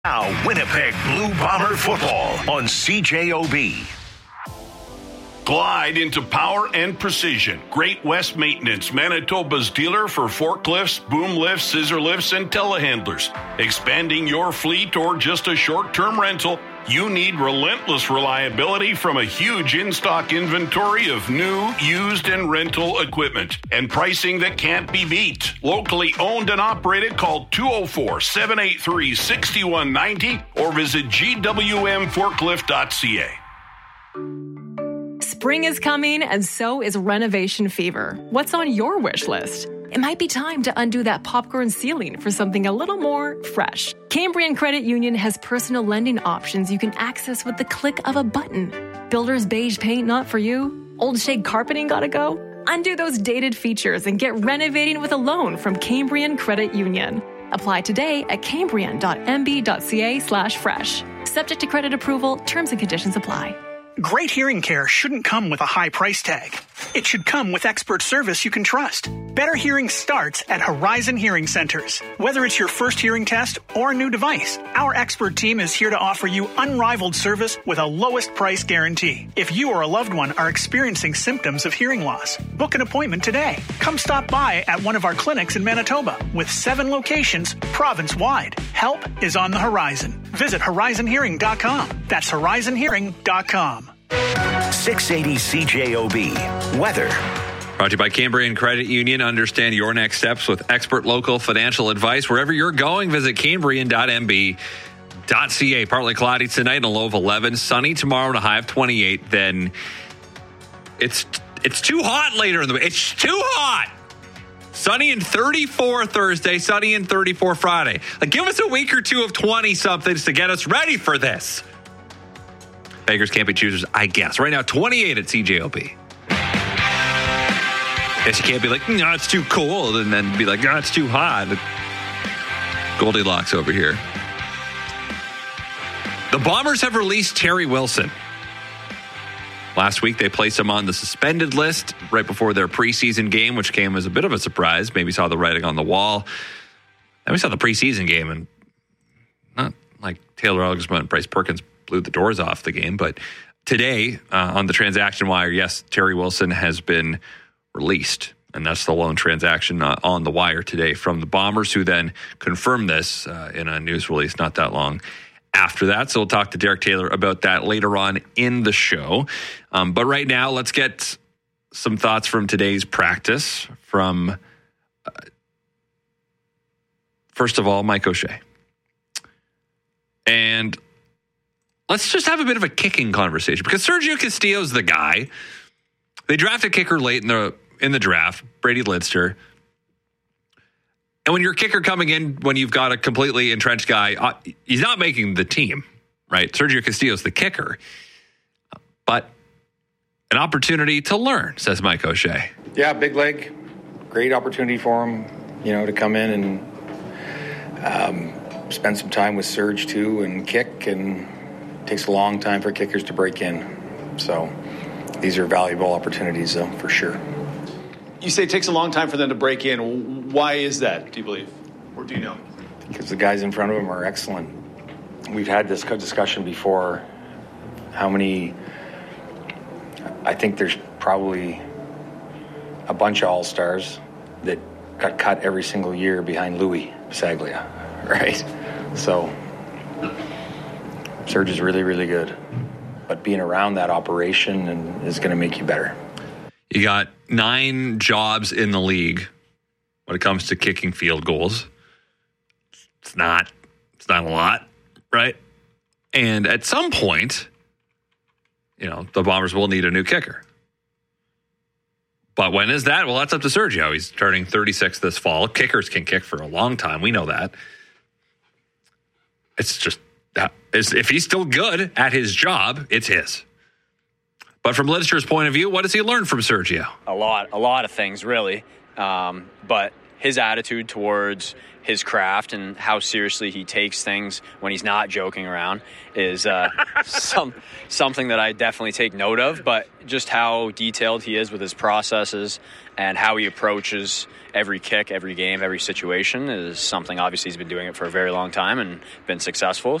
Now, Winnipeg Blue Bomber football on CJOB. Glide into power and precision. Great West Maintenance, Manitoba's dealer for forklifts, boom lifts, scissor lifts, and telehandlers. Expanding your fleet or just a short-term rental, you need relentless reliability from a huge in-stock inventory of new, used, and rental equipment. And pricing that can't be beat. Locally owned and operated, call 204-783-6190 or visit gwmforklift.ca. Spring is coming, and so is renovation fever. What's on your wish list? It might be time to undo that popcorn ceiling for something a little more fresh. Cambrian Credit Union has personal lending options you can access with the click of a button. Builder's beige paint not for you? Old shade carpeting gotta go? Undo those dated features and get renovating with a loan from Cambrian Credit Union. Apply today at cambrian.mb.ca/fresh. Subject to credit approval, terms and conditions apply. Great hearing care shouldn't come with a high price tag. It should come with expert service you can trust. Better hearing starts at Horizon Hearing Centers. Whether it's your first hearing test or a new device, our expert team is here to offer you unrivaled service with a lowest price guarantee. If you or a loved one are experiencing symptoms of hearing loss, book an appointment today. Come stop by at one of our clinics in Manitoba with 7 locations province-wide. Help is on the horizon. Visit horizonhearing.com. That's horizonhearing.com. 680 CJOB. Weather. Brought to you by Cambrian Credit Union. Understand your next steps with expert local financial advice. Wherever you're going, visit cambrian.mb.ca. Partly cloudy tonight and a low of 11. Sunny tomorrow and a high of 28. Then it's too hot later in the week. It's too hot. Sunny and 34 Thursday, sunny and 34 Friday. Give us a week or two of 20-somethings to get us ready for this. Beggars can't be choosers, I guess. Right now, 28 at CJOB. Guess you can't be like, no, it's too cold, and then be like, no, it's too hot. Goldilocks over here. The Bombers have released Terry Wilson. Last week, they placed him on the suspended list right before their preseason game, which came as a bit of a surprise. Maybe saw the writing on the wall. Then we saw the preseason game, and not like Taylor Elgersma and Bryce Perkins blew the doors off the game. But today, on the transaction wire, yes, Terry Wilson has been released. And that's the lone transaction on the wire today from the Bombers, who then confirmed this in a news release not that long after that. So we'll talk to Derek Taylor about that later on in the show. But right now, let's get some thoughts from today's practice from, first of all, Mike O'Shea. And let's just have a bit of a kicking conversation, because Sergio Castillo's the guy. They drafted a kicker late in the draft, Brady Lidster. And when your kicker coming in, when you've got a completely entrenched guy, he's not making the team, right? Sergio Castillo's the kicker. But an opportunity to learn, says Mike O'Shea. Yeah, big leg. Great opportunity for him, to come in and spend some time with Serge, too, and kick. And it takes a long time for kickers to break in. So these are valuable opportunities, though, for sure. You say it takes a long time for them to break in. Why is that, do you believe? Or do you know? Because the guys in front of them are excellent. We've had this discussion before. I think there's probably a bunch of all-stars that got cut every single year behind Louis Bisaglia, right? So Serge is really, really good. But being around that operation is going to make you better. You got 9 jobs in the league when it comes to kicking field goals. It's not a lot, right? And at some point, the Bombers will need a new kicker. But when is that? Well, that's up to Sergio. He's turning 36 this fall. Kickers can kick for a long time. We know that. It's just that if he's still good at his job, it's his. But from Lidster's point of view, what does he learn from Sergio? A lot of things, really. But his attitude towards his craft and how seriously he takes things when he's not joking around is something that I definitely take note of. But just how detailed he is with his processes and how he approaches every kick, every game, every situation is something. Obviously, he's been doing it for a very long time and been successful.